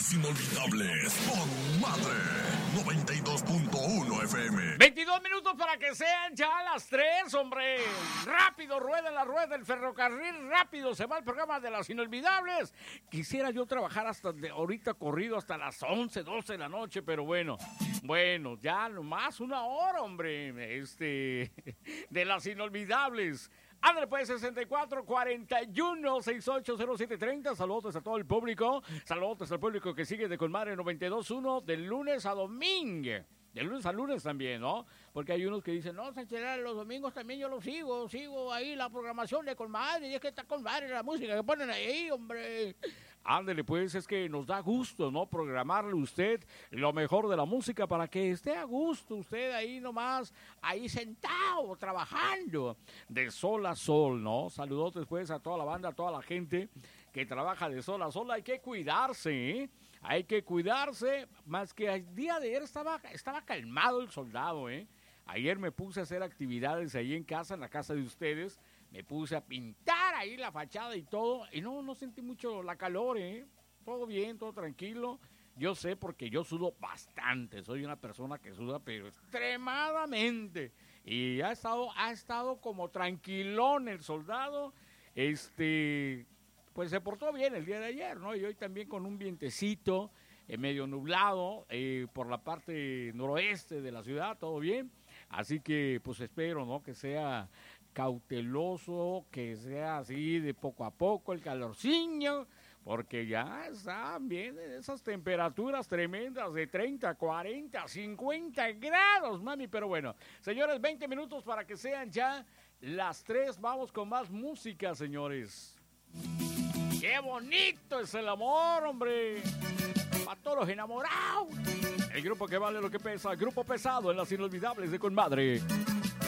Las Inolvidables con Madre 92.1 FM. 22 minutos para que sean ya las 3, hombre. Rápido rueda la rueda del ferrocarril, rápido se va el programa de Las Inolvidables. Quisiera yo trabajar hasta ahorita corrido hasta las 11, 12 de la noche, pero bueno, ya nomás una hora, hombre, de Las Inolvidables. Ándale pues, 64-41-680730. Saludos a todo el público. Saludos al público que sigue de Colmare 92.1 de lunes a domingo. De lunes a lunes también, ¿no? Porque hay unos que dicen, no, Sánchez, los domingos también yo lo sigo ahí la programación de Colmare. Y es que está Colmare la música que ponen ahí, hombre. Ándele pues, es que nos da gusto, ¿no? Programarle a usted lo mejor de la música para que esté a gusto usted ahí nomás, ahí sentado, trabajando de sol a sol, ¿no? Saludos después a toda la banda, a toda la gente que trabaja de sol a sol. Hay que cuidarse, ¿eh? Hay que cuidarse, más que el día de ayer estaba calmado el soldado, ¿eh? Ayer me puse a hacer actividades ahí en casa, en la casa de ustedes. Me puse a pintar ahí la fachada y todo, y no sentí mucho la calor, ¿eh? Todo bien, todo tranquilo. Yo sé porque yo sudo bastante, soy una persona que suda, pero extremadamente. Y ha estado como tranquilón el soldado, pues se portó bien el día de ayer, ¿no? Y hoy también con un vientecito medio nublado por la parte noroeste de la ciudad, todo bien. Así que pues espero, ¿no? Que sea cauteloso, que sea así de poco a poco el calorciño, porque ya están bien esas temperaturas tremendas de 30, 40, 50 grados, mami. Pero bueno, señores, 20 minutos para que sean ya las 3. Vamos con más música, señores. ¡Qué bonito es el amor, hombre! Para todos los enamorados. El grupo que vale lo que pesa, Grupo Pesado en Las Inolvidables de Conmadre.